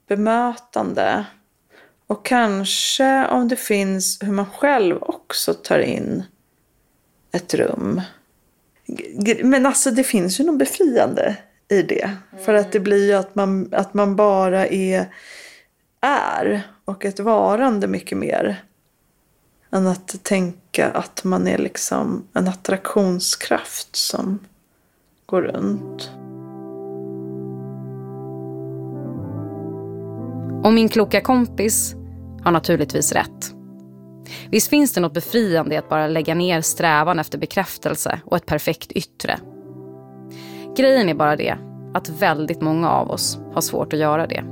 bemötande. Och kanske om det finns hur man själv också tar in ett rum. Men alltså det finns ju något befriande i det. För att det blir ju att man bara är och ett varande mycket mer. Än att tänka att man är liksom en attraktionskraft som går runt. Och min kloka kompis har naturligtvis rätt. Visst finns det något befriande i att bara lägga ner strävan efter bekräftelse och ett perfekt yttre. Grejen är bara det att väldigt många av oss har svårt att göra det.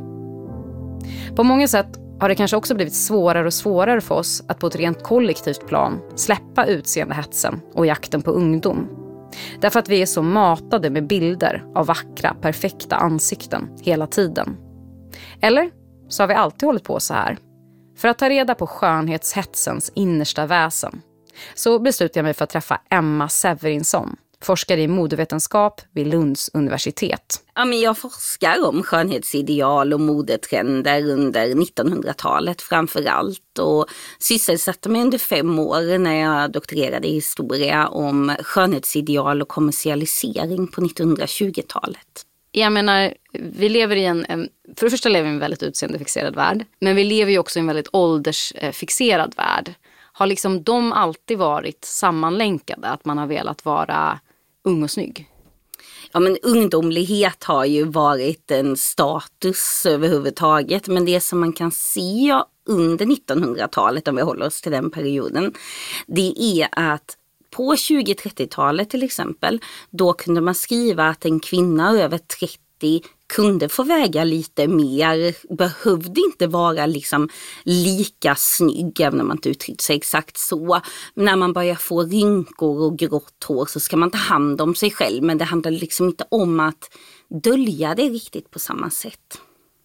På många sätt har det kanske också blivit svårare och svårare för oss att på ett rent kollektivt plan släppa utseendehetsen och jakten på ungdom. Därför att vi är så matade med bilder av vackra, perfekta ansikten hela tiden. Eller så har vi alltid hållit på så här. För att ta reda på skönhetshetsens innersta väsen så beslutade jag mig för att träffa Emma Severinsson, forskare i modevetenskap vid Lunds universitet. Ja, men jag forskar om skönhetsideal och modetrender under 1900-talet framför allt och sysselsatte mig under 5 år när jag doktorerade i historia om skönhetsideal och kommersialisering på 1920-talet. Jag menar, vi lever i för det första lever vi i en väldigt utseendefixerad värld, men vi lever ju också i en väldigt åldersfixerad värld. Har liksom de alltid varit sammanlänkade, att man har velat vara ung och snygg? Ja, men ungdomlighet har ju varit en status överhuvudtaget, men det som man kan se under 1900-talet, om vi håller oss till den perioden, det är att på 20-30-talet till exempel, då kunde man skriva att en kvinna över 30 kunde få väga lite mer, behövde inte vara liksom lika snygg, även om man inte uttryckt sig exakt så. När man börjar få rynkor och grått hår så ska man ta hand om sig själv, men det handlar liksom inte om att dölja det riktigt på samma sätt.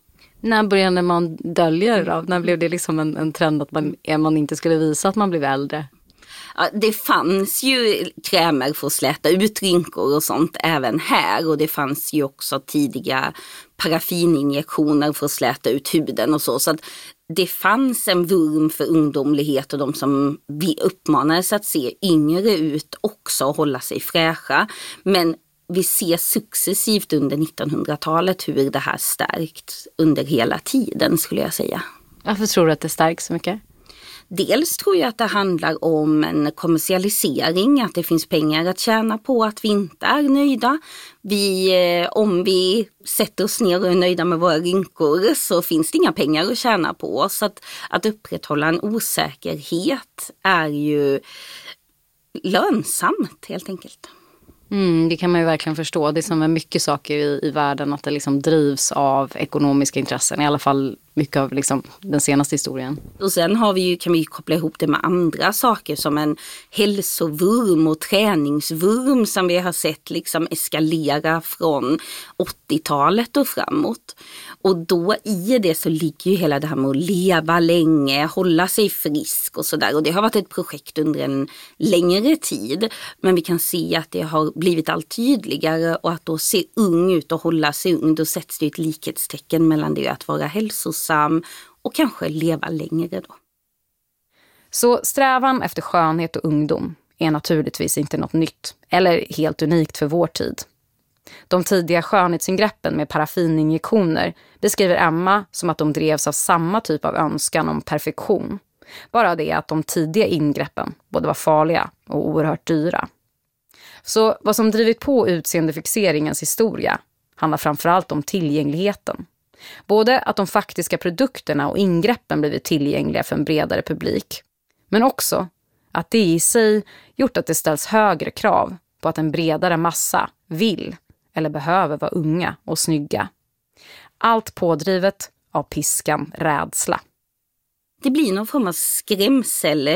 När började man dölja det då? När blev det liksom en trend att man inte skulle visa att man blev äldre? Ja, det fanns ju krämer för att släta ut rynkor och sånt även här, och det fanns ju också tidiga paraffininjektioner för att släta ut huden och så att det fanns en vurm för ungdomlighet, och de som vi uppmanades att se yngre ut också och hålla sig fräscha. Men vi ser successivt under 1900-talet hur det här stärkt under hela tiden, skulle jag säga. Varför tror du att det stärks så mycket? Dels tror jag att det handlar om en kommersialisering, att det finns pengar att tjäna på att vi inte är nöjda. Om vi sätter oss ner och är nöjda med våra rynkor så finns det inga pengar att tjäna på. Så att upprätthålla en osäkerhet är ju lönsamt helt enkelt. Det kan man ju verkligen förstå. Det är som med mycket saker i världen, att det liksom drivs av ekonomiska intressen. I alla fall mycket av liksom den senaste historien. Och sen kan vi koppla ihop det med andra saker som en hälsovurm och träningsvurm som vi har sett liksom eskalera från 80-talet och framåt. Och då i det så ligger ju hela det här med att leva länge, hålla sig frisk och sådär. Och det har varit ett projekt under en längre tid. Men vi kan se att det har blivit allt tydligare, och att då se ung ut och hålla sig ung, då sätts det ett likhetstecken mellan det att vara hälsosam och kanske leva längre då. Så strävan efter skönhet och ungdom är naturligtvis inte något nytt eller helt unikt för vår tid. De tidiga skönhetsingreppen med paraffininjektioner beskriver Emma som att de drevs av samma typ av önskan om perfektion. Bara det att de tidiga ingreppen både var farliga och oerhört dyra. Så vad som drivit på utseendefixeringens historia handlar framförallt om tillgängligheten. Både att de faktiska produkterna och ingreppen blivit tillgängliga för en bredare publik, men också att det i sig gjort att det ställs högre krav på att en bredare massa vill eller behöver vara unga och snygga. Allt pådrivet av piskan rädsla. Det blir någon form av skrämsel,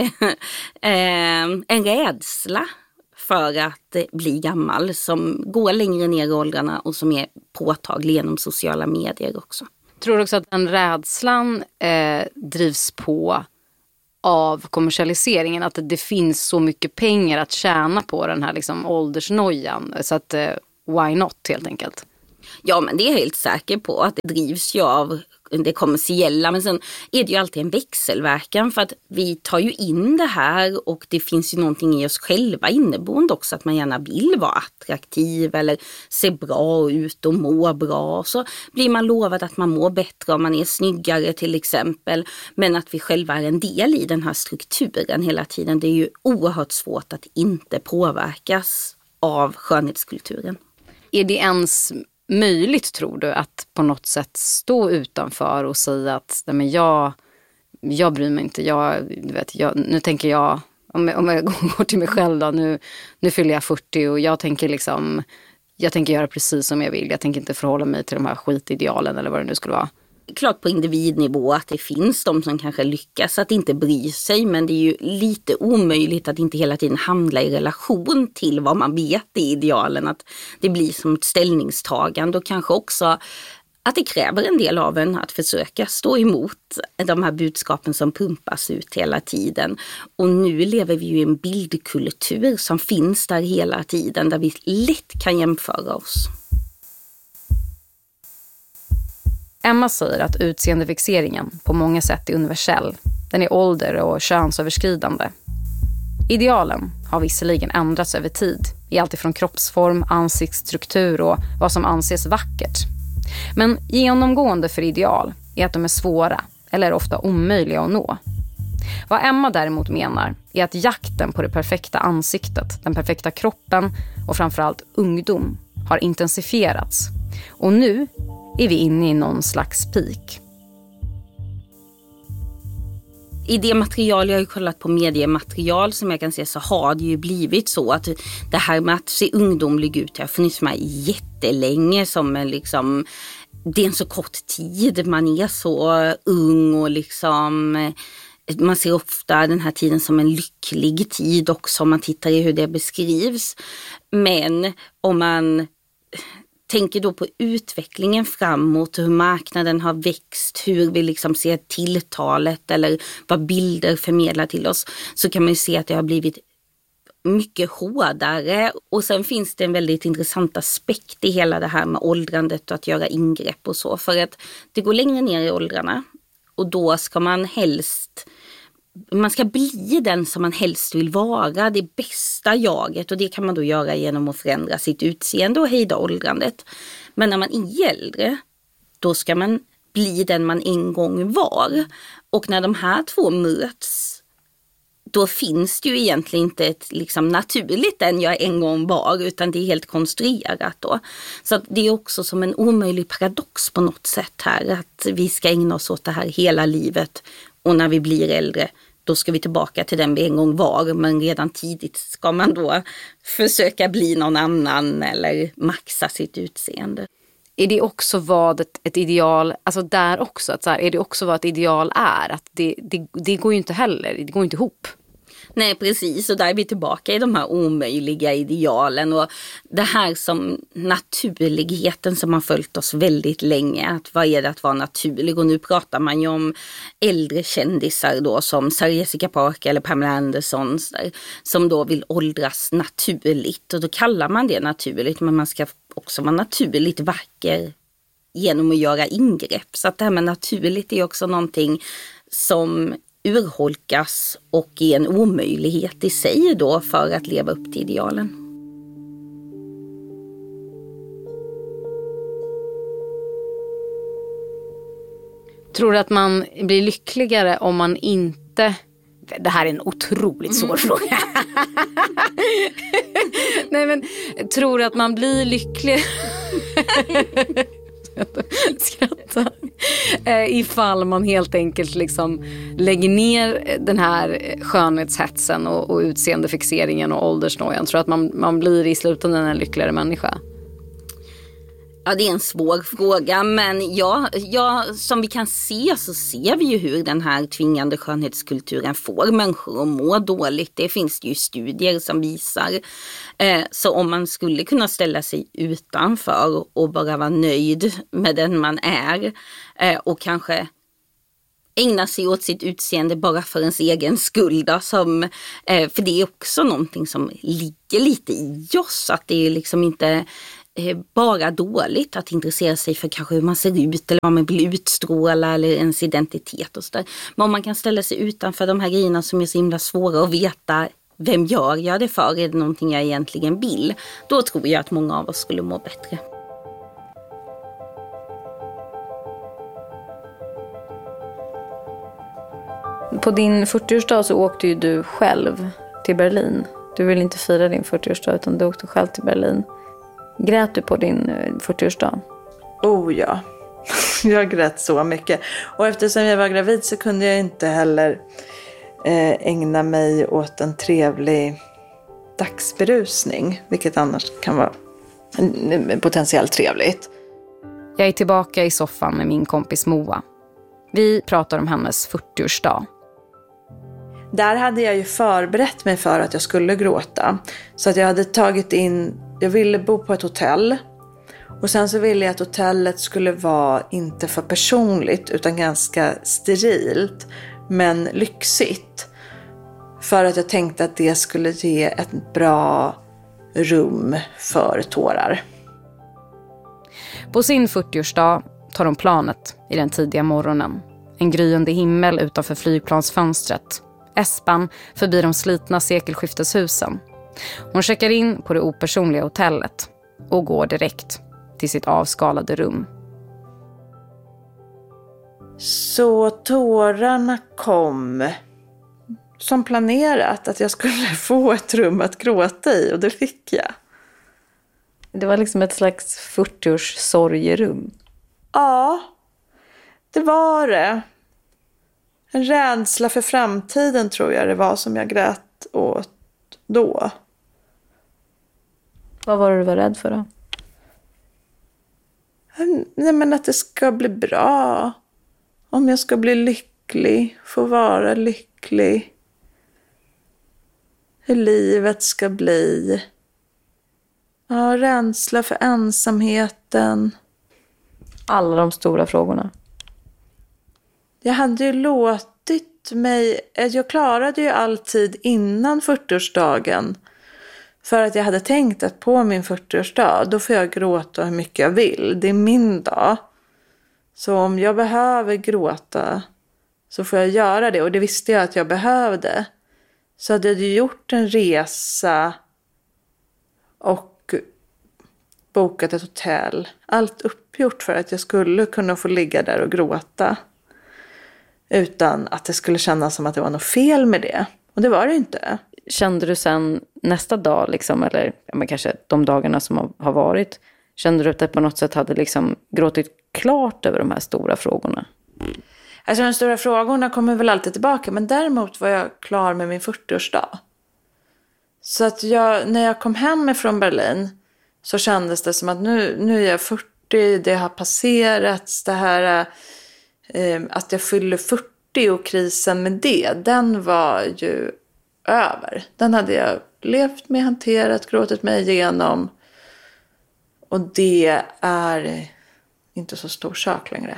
en rädsla för att bli gammal som går längre ner i åldrarna och som är påtaglig genom sociala medier också. Tror du också att den rädslan drivs på av kommersialiseringen, att det finns så mycket pengar att tjäna på den här liksom åldersnojan, så att why not helt enkelt? Ja, men det är jag helt säker på att det drivs ju av det kommersiella. Men sen är det ju alltid en växelverkan, för att vi tar ju in det här och det finns ju någonting i oss själva inneboende också, att man gärna vill vara attraktiv eller se bra ut och må bra. Så blir man lovad att man mår bättre om man är snyggare till exempel, men att vi själva är en del i den här strukturen hela tiden. Det är ju oerhört svårt att inte påverkas av skönhetskulturen. Är det ens möjligt, tror du, att på något sätt stå utanför och säga att nej, men jag bryr mig inte, nu tänker jag, om jag går till mig själv då, nu fyller jag 40 och jag tänker göra precis som jag vill, jag tänker inte förhålla mig till de här skitidealen eller vad det nu skulle vara. Klart på individnivå att det finns de som kanske lyckas att inte bry sig, men det är ju lite omöjligt att inte hela tiden handla i relation till vad man vet i idealen, att det blir som ett ställningstagande och kanske också att det kräver en del av en att försöka stå emot de här budskapen som pumpas ut hela tiden. Och nu lever vi ju i en bildkultur som finns där hela tiden, där vi lätt kan jämföra oss. Emma säger att utseendefixeringen på många sätt är universell. Den är ålder- och könsöverskridande. Idealen har visserligen ändrats över tid i allt ifrån kroppsform, ansiktsstruktur och vad som anses vackert. Men genomgående för ideal är att de är svåra eller ofta omöjliga att nå. Vad Emma däremot menar är att jakten på det perfekta ansiktet, den perfekta kroppen och framförallt ungdom har intensifierats. Och nu är vi inne i någon slags peak. I det material, jag har ju kollat på mediematerial som jag kan se, så har det ju blivit så att det här med att se ungdomlig ut har funnits med jättelänge som en liksom, det är en så kort tid, man är så ung och liksom, man ser ofta den här tiden som en lycklig tid också om man tittar i hur det beskrivs. Men om man tänker då på utvecklingen framåt, hur marknaden har växt, hur vi liksom ser tilltalet eller vad bilder förmedlar till oss, så kan man ju se att det har blivit mycket hårdare. Och sen finns det en väldigt intressant aspekt i hela det här med åldrandet och att göra ingrepp och så, för att det går längre ner i åldrarna och då ska man ska bli den som man helst vill vara, det bästa jaget, och det kan man då göra genom att förändra sitt utseende och hejda åldrandet. Men när man är äldre, då ska man bli den man en gång var. Och när de här två möts, då finns det ju egentligen inte ett liksom naturligt den jag en gång var, utan det är helt konstruerat då. Så att det är också som en omöjlig paradox på något sätt här, att vi ska ägna oss åt det här hela livet. Och när vi blir äldre, då ska vi tillbaka till den vi en gång var. Men redan tidigt ska man då försöka bli någon annan eller maxa sitt utseende. Är det också vad ett ideal, alltså där också, att så här, är det också vad ett ideal är? Att det går ju inte heller, det går inte ihop. Nej, precis. Och där är vi tillbaka i de här omöjliga idealen. Och det här som naturligheten som har följt oss väldigt länge. Att vad är det att vara naturlig? Och nu pratar man ju om äldre kändisar då, som Sarah Jessica Parker eller Pamela Anderson, som då vill åldras naturligt. Och då kallar man det naturligt, men man ska också vara naturligt vacker genom att göra ingrepp. Så att det här med naturligt är också någonting som urholkas och är en omöjlighet i sig då för att leva upp till idealen. Tror du att man blir lyckligare om man inte... Det här är en otroligt svår fråga. Nej, men tror du att man blir lycklig... Skratta. Ifall man helt enkelt liksom lägger ner den här skönhetshetsen och utseendefixeringen och åldersnojan. Tror att man blir i slutändan en lyckligare människa? Ja, det är en svår fråga, men ja, som vi kan se så ser vi ju hur den här tvingande skönhetskulturen får människor att må dåligt. Det finns det ju studier som visar. Så om man skulle kunna ställa sig utanför och bara vara nöjd med den man är och kanske ägna sig åt sitt utseende bara för ens egen skull då, för det är också någonting som ligger lite i oss, att det är liksom inte bara dåligt att intressera sig för kanske hur man ser ut eller vad man vill utstråla eller ens identitet och sådär. Men om man kan ställa sig utanför de här grejerna som är så himla svåra att veta, vem gör jag det för? Är det någonting jag egentligen vill? Då tror jag att många av oss skulle må bättre. På din 40-årsdag så åkte ju du själv till Berlin. Du ville inte fira din 40-årsdag utan du åkte själv till Berlin. Grät du på din 40-årsdag? Oh ja, jag grät så mycket. Och eftersom jag var gravid så kunde jag inte heller ägna mig åt en trevlig dagsberusning. Vilket annars kan vara potentiellt trevligt. Jag är tillbaka i soffan med min kompis Moa. Vi pratar om hennes 40-årsdag. Där hade jag ju förberett mig för att jag skulle gråta. Så att jag hade jag ville bo på ett hotell. Och sen så ville jag att hotellet skulle vara inte för personligt utan ganska sterilt men lyxigt. För att jag tänkte att det skulle ge ett bra rum för tårar. På sin 40-årsdag tar hon planet i den tidiga morgonen. En gryende himmel utanför flygplansfönstret. Espan förbi de slitna sekelskifteshusen. Hon checkar in på det opersonliga hotellet och går direkt till sitt avskalade rum. Så tårarna kom som planerat att jag skulle få ett rum att gråta i och det fick jag. Det var liksom ett slags 40-års sorgerum. Ja, det var det. En rädsla för framtiden tror jag det var som jag grät åt då. Vad var det du var rädd för då? Nej, men att det ska bli bra. Om jag ska bli lycklig, få vara lycklig. Hur livet ska bli. Ja, rädsla för ensamheten. Alla de stora frågorna. Jag hade ju låtit mig... Jag klarade ju alltid innan 40-årsdagen. För att jag hade tänkt att på min 40-årsdag, då får jag gråta hur mycket jag vill. Det är min dag. Så om jag behöver gråta så får jag göra det. Och det visste jag att jag behövde. Så hade jag gjort en resa och bokat ett hotell. Allt uppgjort för att jag skulle kunna få ligga där och gråta. Utan att det skulle kännas som att det var något fel med det. Och det var det inte. Kände du sen nästa dag, liksom, eller men kanske de dagarna som har varit, kände du att det på något sätt hade liksom gråtit klart över de här stora frågorna? Alltså de stora frågorna kommer väl alltid tillbaka. Men däremot var jag klar med min 40-årsdag. Så att när jag kom hem från Berlin så kändes det som att nu är jag 40. Det har passerats. Det här att jag fyller 40 och krisen med det. Den var ju över. Den hade jag levt med, hanterat, gråtit mig igenom. Och det är inte så stor sak längre.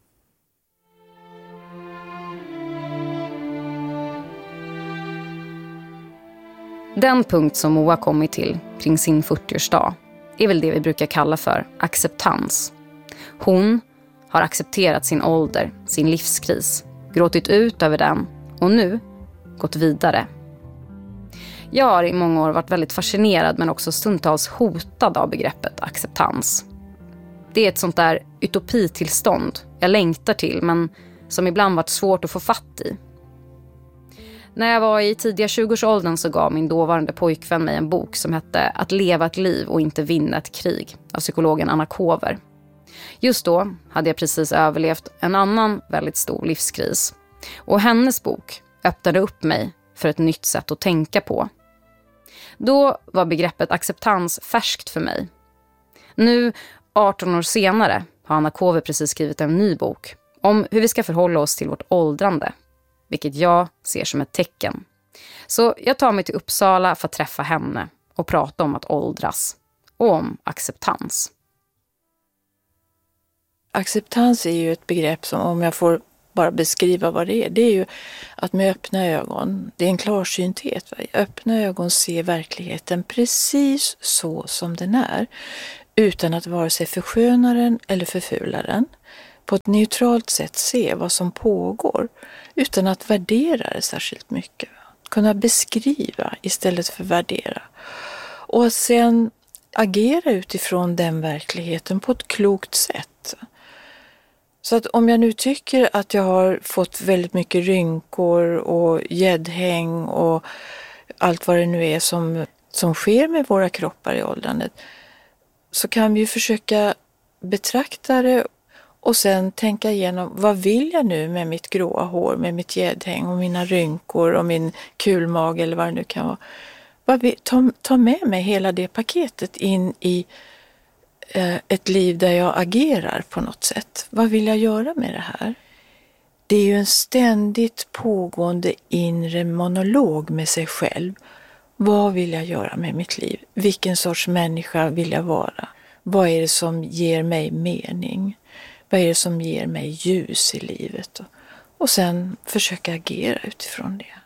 Den punkt som Moa kommit till kring sin 40-årsdag är väl det vi brukar kalla för acceptans. Hon har accepterat sin ålder, sin livskris, gråtit ut över den och nu gått vidare. Jag har i många år varit väldigt fascinerad men också stundtals hotad av begreppet acceptans. Det är ett sånt där utopitillstånd jag längtar till men som ibland varit svårt att få fatt i. När jag var i tidiga 20-årsåldern så gav min dåvarande pojkvän mig en bok som hette Att leva ett liv och inte vinna ett krig av psykologen Anna Kover. Just då hade jag precis överlevt en annan väldigt stor livskris. Och hennes bok öppnade upp mig för ett nytt sätt att tänka på. Då var begreppet acceptans färskt för mig. Nu, 18 år senare, har Anna Kover precis skrivit en ny bok om hur vi ska förhålla oss till vårt åldrande. Vilket jag ser som ett tecken. Så jag tar mig till Uppsala för att träffa henne och prata om att åldras. Och om acceptans. Acceptans är ju ett begrepp som, om jag får bara beskriva vad det är ju att med öppna ögon, det är en klarsynthet. Öppna ögon ser verkligheten precis så som den är. utan att vare sig försköna den eller förfula den. På ett neutralt sätt se vad som pågår utan att värdera det särskilt mycket. Kunna beskriva istället för värdera. Och sen agera utifrån den verkligheten på ett klokt sätt. Så att om jag nu tycker att jag har fått väldigt mycket rynkor och gäddhäng och allt vad det nu är som sker med våra kroppar i åldrandet, så kan vi ju försöka betrakta det och sen tänka igenom, vad vill jag nu med mitt gråa hår, med mitt gäddhäng och mina rynkor och min kulmage eller vad det nu kan vara. Ta med mig hela det paketet in i ett liv där jag agerar på något sätt. Vad vill jag göra med det här? Det är ju en ständigt pågående inre monolog med sig själv. Vad vill jag göra med mitt liv? Vilken sorts människa vill jag vara? Vad är det som ger mig mening? Vad är det som ger mig ljus i livet? Och sen försöka agera utifrån det.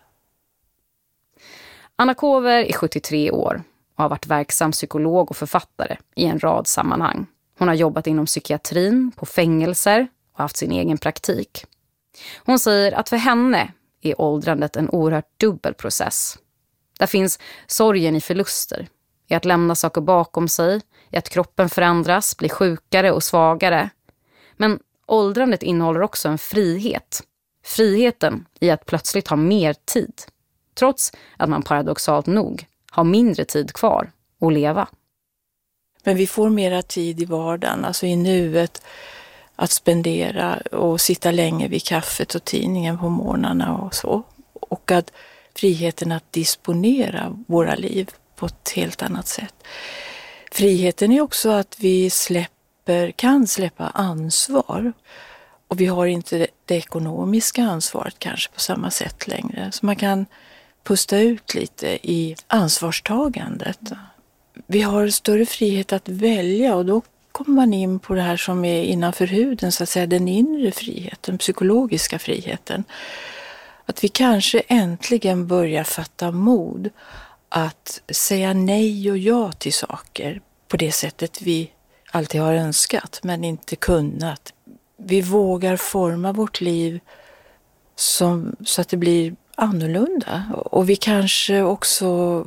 Anna Kåver är 73 år och har varit verksam psykolog och författare i en rad sammanhang. Hon har jobbat inom psykiatrin, på fängelser och haft sin egen praktik. Hon säger att för henne är åldrandet en oerhört dubbel process. Där finns sorgen i förluster, i att lämna saker bakom sig, i att kroppen förändras, blir sjukare och svagare. Men åldrandet innehåller också en frihet. Friheten i att plötsligt ha mer tid, trots att man paradoxalt nog har mindre tid kvar att leva. Men vi får mera tid i vardagen, alltså i nuet, att spendera och sitta länge vid kaffet och tidningen på morgnarna och så. Och att friheten att disponera våra liv på ett helt annat sätt. Friheten är också att vi kan släppa ansvar. Och vi har inte det ekonomiska ansvaret kanske på samma sätt längre. Så man kan pusta ut lite i ansvarstagandet. Vi har större frihet att välja och då kommer man in på det här som är innanför huden, så att säga den inre friheten, psykologiska friheten. Att vi kanske äntligen börjar fatta mod att säga nej och ja till saker på det sättet vi alltid har önskat men inte kunnat. Vi vågar forma vårt liv så att det blir annorlunda. Och vi kanske också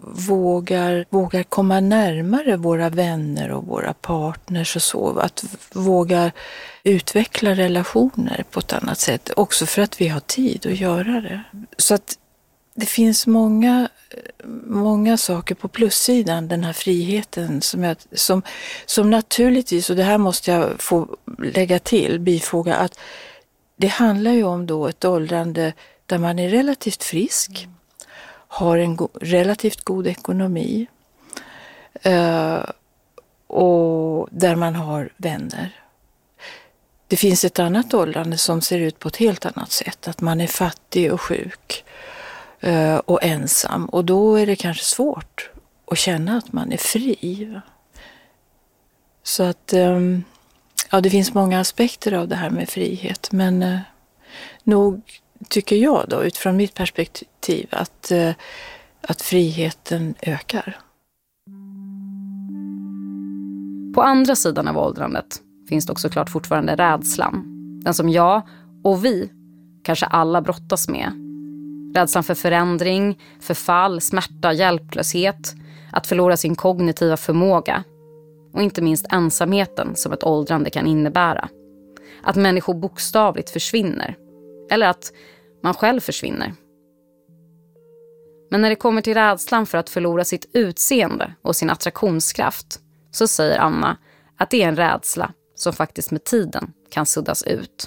vågar komma närmare våra vänner och våra partners och så. Att våga utveckla relationer på ett annat sätt. Också för att vi har tid att göra det. Så att det finns många saker på plussidan, den här friheten som naturligtvis, och det här måste jag få lägga till, bifoga, att det handlar ju om då ett åldrande där man är relativt frisk, har en relativt god ekonomi och där man har vänner. Det finns ett annat åldrande som ser ut på ett helt annat sätt, att man är fattig och sjuk och ensam, och då är det kanske svårt att känna att man är fri. Så att det finns många aspekter av det här med frihet, men nog tycker jag då utifrån mitt perspektiv att friheten ökar. På andra sidan av åldrandet finns det också klart fortfarande rädslan. Den som jag och vi kanske alla brottas med. Rädslan för förändring, förfall, smärta, hjälplöshet, att förlora sin kognitiva förmåga. Och inte minst ensamheten som ett åldrande kan innebära. Att människor bokstavligt försvinner. Eller att man själv försvinner. Men när det kommer till rädslan för att förlora sitt utseende och sin attraktionskraft, så säger Anna att det är en rädsla som faktiskt med tiden kan suddas ut.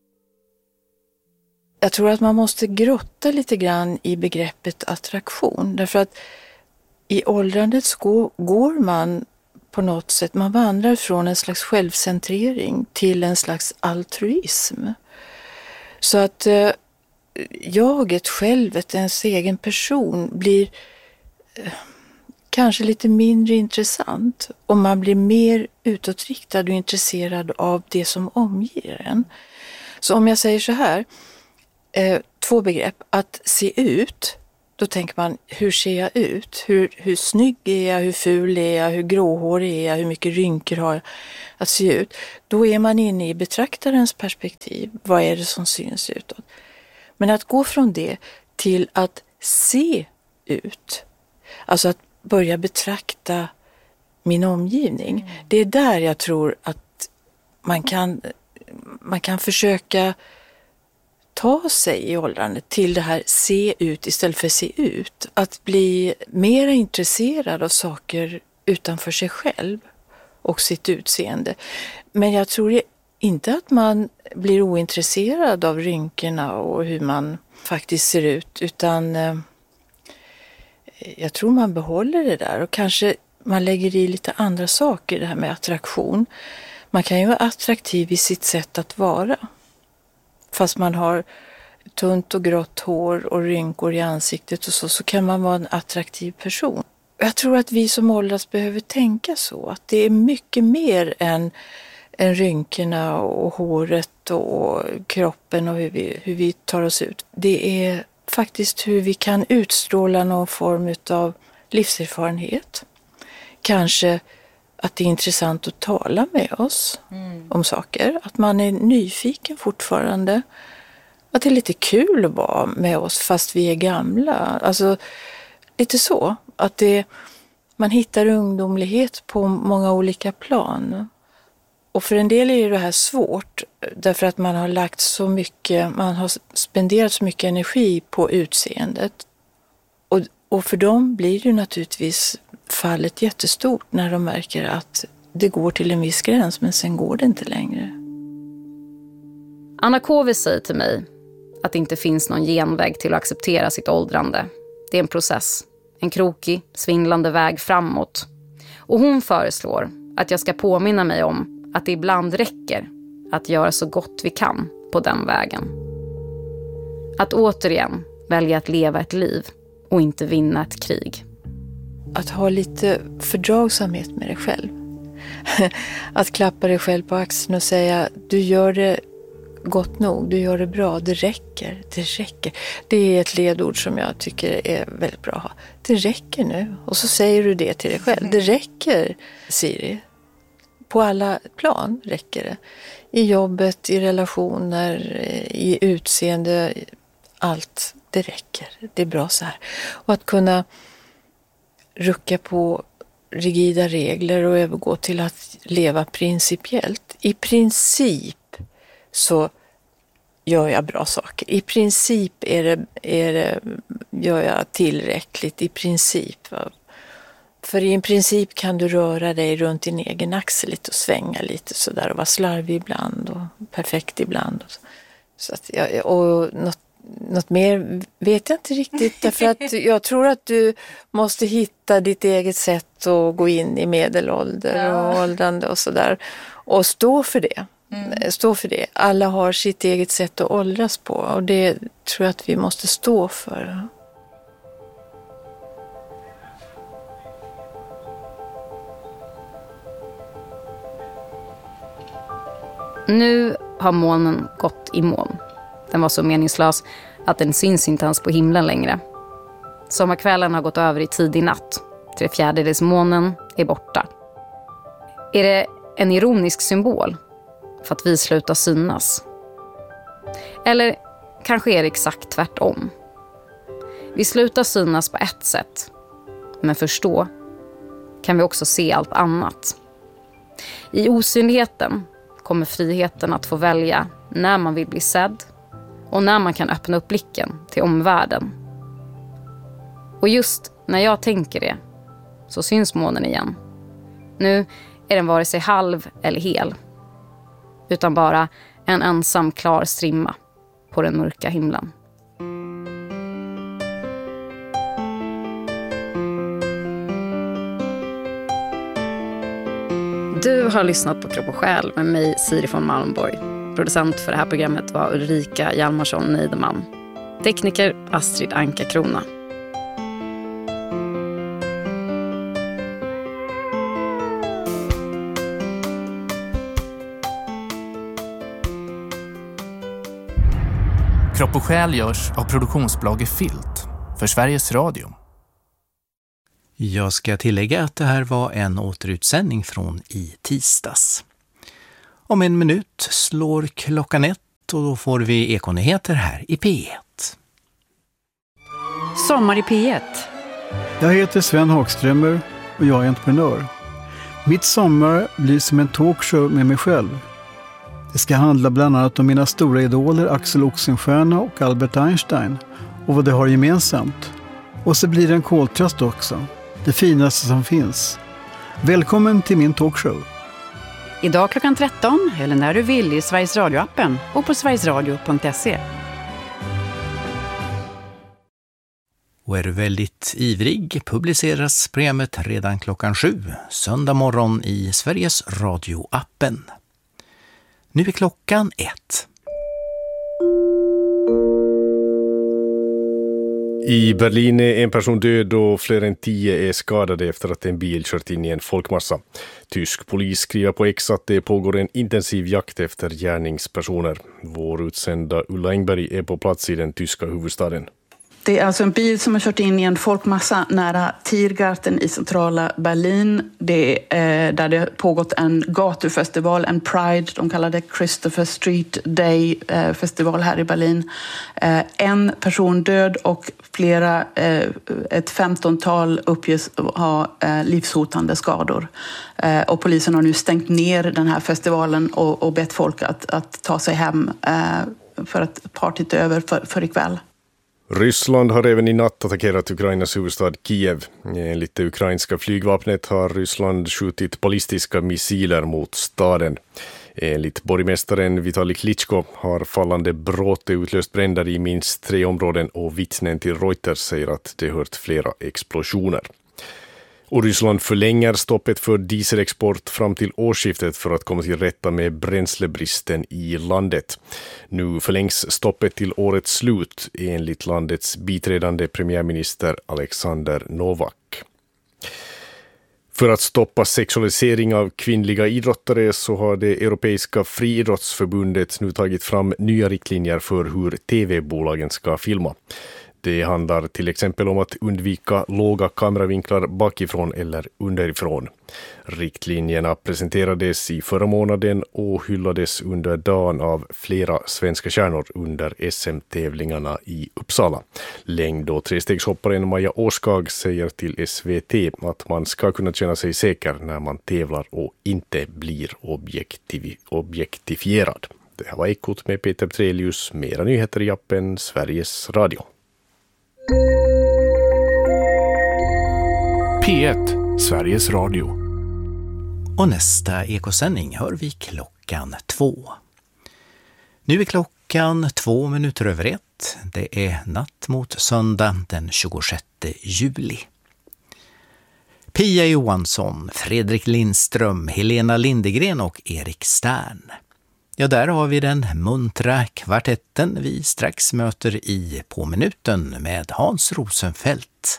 Jag tror att man måste grotta lite grann i begreppet attraktion. Därför att i åldrandet går man på något sätt, man vandrar från en slags självcentrering till en slags altruism. Så att jaget, självet, ens egen person blir kanske lite mindre intressant och man blir mer utåtriktad och intresserad av det som omger en. Så om jag säger så här, 2 begrepp, att se ut då tänker man, hur ser jag ut? Hur snygg är jag? Hur ful är jag? Hur gråhårig är jag? Hur mycket rynkor har jag att se ut? Då är man inne i betraktarens perspektiv. Vad är det som syns utåt? Men att gå från det till att se ut, alltså att börja betrakta min omgivning. Det är där jag tror att man kan försöka ta sig i åldrandet till det här se ut istället för se ut. Att bli mer intresserad av saker utanför sig själv och sitt utseende. Men jag tror inte att man blir ointresserad av rynkorna och hur man faktiskt ser ut, utan jag tror man behåller det där och kanske man lägger i lite andra saker, det här med attraktion. Man kan ju vara attraktiv i sitt sätt att vara. Fast man har tunt och grått hår och rynkor i ansiktet och så kan man vara en attraktiv person. Jag tror att vi som åldras behöver tänka så. Att det är mycket mer än rynkorna och håret och kroppen och hur vi tar oss ut. Det är faktiskt hur vi kan utstråla någon form av livserfarenhet. Kanske att det är intressant att tala med oss om saker. Att man är nyfiken fortfarande. Att det är lite kul att vara med oss fast vi är gamla. Alltså lite så. Att man hittar ungdomlighet på många olika plan. Och för en del är det här svårt. Därför att man har lagt så mycket, man har spenderat så mycket energi på utseendet. Och för dem blir det naturligtvis fallet jättestort när de märker att det går till en viss gräns men sen går det inte längre. Anna Kåve säger till mig att det inte finns någon genväg till att acceptera sitt åldrande. Det är en process, en krokig, svindlande väg framåt. Och hon föreslår att jag ska påminna mig om att det ibland räcker att göra så gott vi kan på den vägen. Att återigen välja att leva ett liv och inte vinna ett krig. Att ha lite fördragsamhet med dig själv. Att klappa dig själv på axeln och säga du gör det gott nog, du gör det bra, det räcker. Det är ett ledord som jag tycker är väldigt bra att ha. Det räcker nu. Och så säger du det till dig själv. Det räcker, Siri. På alla plan räcker det. I jobbet, i relationer, i utseende, allt. Det räcker. Det är bra så här. Och att kunna rucka på rigida regler och övergå till att leva principiellt. I princip så gör jag bra saker. I princip gör jag tillräckligt. I princip. För i en princip kan du röra dig runt din egen axel lite och svänga lite sådär och vara slarvig ibland och perfekt ibland. Så att och något mer vet jag inte riktigt, därför att jag tror att du måste hitta ditt eget sätt att gå in i medelålder och åldrande och sådär. Och stå för det. Stå för det. Alla har sitt eget sätt att åldras på och det tror jag att vi måste stå för. Nu har månen gått i moln. Den var så meningslös att den syns inte ens på himlen längre. Sommarkvällen har gått över i tidig natt. 3/4 månen är borta. Är det en ironisk symbol för att vi slutar synas? Eller kanske är det exakt tvärtom. Vi slutar synas på ett sätt, men förstå kan vi också se allt annat. I osynligheten kommer friheten att få välja när man vill bli sedd och när man kan öppna upp blicken till omvärlden. Och just när jag tänker det så syns månen igen. Nu är den vare sig halv eller hel, utan bara en ensam klar strimma på den mörka himlen. Du har lyssnat på Kropp och själ med mig, Siri von Malmborg. Producent för det här programmet var Ulrika Hjalmarsson-Neideman. Tekniker Astrid Anka-Krona. Kropp och själ görs av produktionsbolaget Filt. för Sveriges Radio. Jag ska tillägga att det här var en återutsändning från i tisdags. Om en minut slår klockan 1 och då får vi Ekonyheter här i P1. Sommar i P1. Jag heter Sven Hagströmer och jag är entreprenör. Mitt sommar blir som en talkshow med mig själv. Det ska handla bland annat om mina stora idoler Axel Oxenstierna och Albert Einstein och vad de har gemensamt. Och så blir det en koltrast också. Det finaste som finns. Välkommen till min talkshow. Idag klockan 13 eller när du vill i Sveriges Radio-appen och på sverigesradio.se. Och är du väldigt ivrig publiceras programmet redan klockan 7 söndag morgon i Sveriges Radio-appen. Nu är klockan 1. I Berlin är en person död och fler än 10 är skadade efter att en bil kört in i en folkmassa. Tysk polis skriver på X att det pågår en intensiv jakt efter gärningspersoner. Vår utsända Ulla Engberg är på plats i den tyska huvudstaden. Det är alltså en bil som har kört in i en folkmassa nära Tiergarten i centrala Berlin. Det är där det har pågått en gatufestival, en Pride, de kallar det Christopher Street Day festival här i Berlin. En person död och ett 15-tal uppges ha livshotande skador. Och polisen har nu stängt ner den här festivalen och bett folk att ta sig hem för att partyt är över för ikväll. Ryssland har även i natt attackerat Ukrainas huvudstad Kiev. Enligt det ukrainska flygvapnet har Ryssland skjutit ballistiska missiler mot staden. Enligt borgmästaren Vitali Klitschko har fallande bråte utlöst bränder i minst 3 områden och vittnen till Reuters säger att det hört flera explosioner. Och Ryssland förlänger stoppet för dieselexport fram till årsskiftet för att komma till rätta med bränslebristen i landet. Nu förlängs stoppet till årets slut enligt landets biträdande premiärminister Alexander Novak. För att stoppa sexualisering av kvinnliga idrottare så har det Europeiska friidrottsförbundet nu tagit fram nya riktlinjer för hur tv-bolagen ska filma. Det handlar till exempel om att undvika låga kameravinklar bakifrån eller underifrån. Riktlinjerna presenterades i förra månaden och hyllades under dagen av flera svenska stjärnor under SM-tävlingarna i Uppsala. Längd- och trestegshopparen Maja Åskag säger till SVT att man ska kunna känna sig säker när man tävlar och inte blir objektifierad. Det här var Ekot med Peter Trelius. Mera nyheter i appen Sveriges Radio. P1, Sveriges Radio. Och nästa ekosändning hör vi klockan 2. Nu är klockan 2 minuter över 1. Det är natt mot söndag den 26 juli. Pia Johansson, Fredrik Lindström, Helena Lindegren och Erik Stern. Ja, där har vi den muntra kvartetten vi strax möter i På minuten med Hans Rosenfeldt.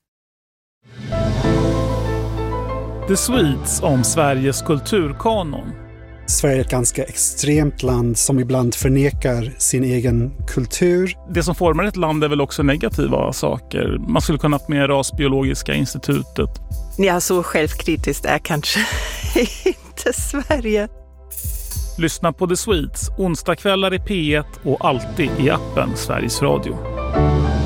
The Swedes om Sveriges kulturkanon. Sverige är ett ganska extremt land som ibland förnekar sin egen kultur. Det som formar ett land är väl också negativa saker. Man skulle kunna ha med Rasbiologiska institutet. Ja, så självkritiskt är kanske inte Sverige. Lyssna på The Swedes onsdagskvällar i P1 och alltid i appen Sveriges Radio.